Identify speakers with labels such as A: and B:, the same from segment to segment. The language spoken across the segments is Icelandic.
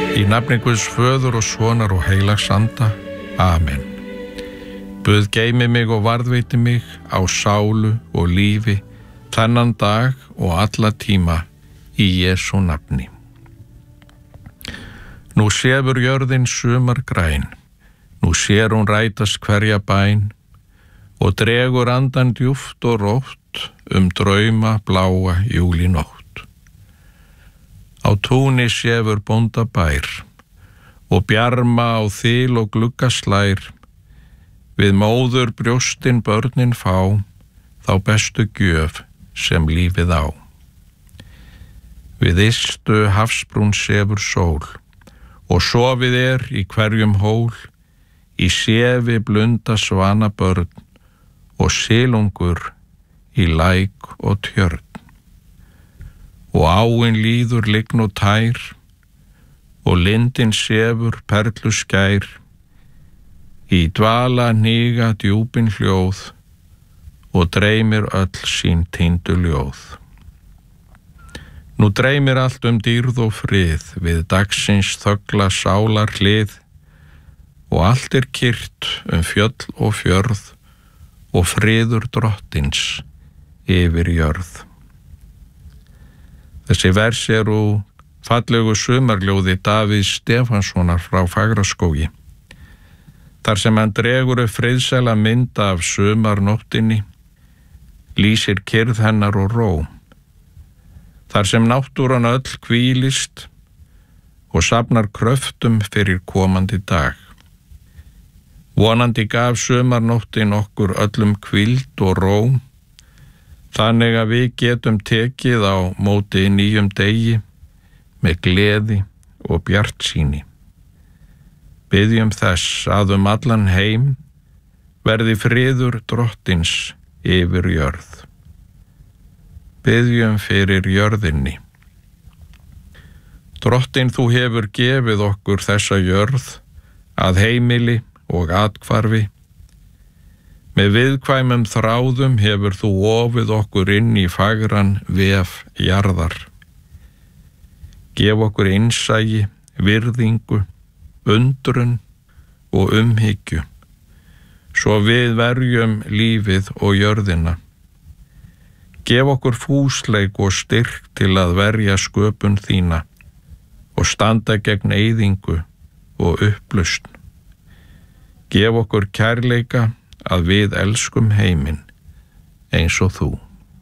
A: Í nafni Guðs föður og sonar og heilags anda. Amen. Guð geymi mig og varðveiti mig á sálu og lífi þennan dag og alla tíma í Jesú nafni. Nú sefur jörðin sumar græn, nú sér hún rætast hverja bæn og dregur andan djúpt og rótt drauma bláa júlínótt. Á túni sefur bóndabær og bjarma á þil og gluggaslær, við móður brjóstin börnin fá, þá bestu gjöf sem lífið á. Við ystu hafsbrún sefur sól og sofið í hverjum hól, í sefi blunda svana börn og silungur í læk og tjörn. Og áin líður lygn og tær og lindin sefur perlu skær, í dvala hníga djúpin hljóð og dreymir öll sín týndu ljóð. Nú dreymir allt dýrð og frið við dagsins þögla sálar hlið og allt kyrrt fjöll og fjörð og friður drottins yfir jörð. Þessi vers úr fallegu sumarljóði Davíðs Stefánssonar frá Fagraskógi. Þar sem hann dregur upp friðsæla mynd af sumarnóttinni, lýsir kyrrð hennar og ró. Þar sem náttúran öll hvílist og safnar kröftum fyrir komandi dag. Vonandi gaf sumarnóttin okkur öllum hvíld og ró, þannig að við getum tekið á móti nýjum degi með gleði og bjartsýni. Biðjum þess að allan heim verði friður drottins yfir jörð. Biðjum fyrir jörðinni. Drottin, þú hefur gefið okkur þessa jörð að heimili og athvarfi. Með viðkvæmum þráðum hefur þú ofið okkur inn í fagran vef jarðar. Gef okkur innsæi, virðingu, undrun og umhyggju, svo við verjum lífið og jörðina. Gef okkur fúsleik og styrk til að verja sköpun þína og standa gegn eyðingu og upplausn. Gef okkur kærleika að við elskum heiminn eins og þú.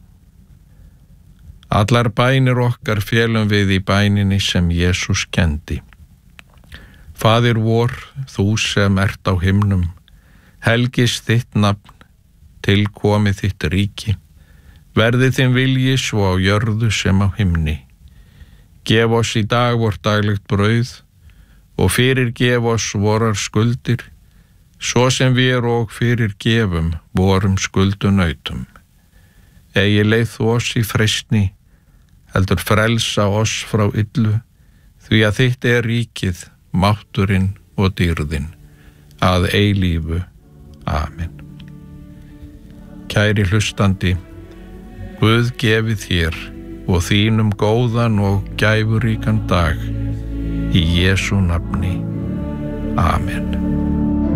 A: Allar bænir okkar félum við í bæninni sem Jesús kendi. Faðir vor, þú sem ert á himnum, helgist þitt nafn, tilkomi þitt ríki, verði þinn vilji svo á jörðu sem á himni. Gef oss í dag vort daglegt brauð og fyrirgef oss vorar skuldir, svo sem við og fyrirgefum vorum skuldunautum. Eigi leið þú oss í freistni, heldur frelsa oss frá illu, því að þitt ríkið, mátturinn og dýrðin, að eilífu. Amen. Kæri hlustandi, Guð gefi þér og þínum góðan og gæfuríkan dag í Jesú nafni. Amen.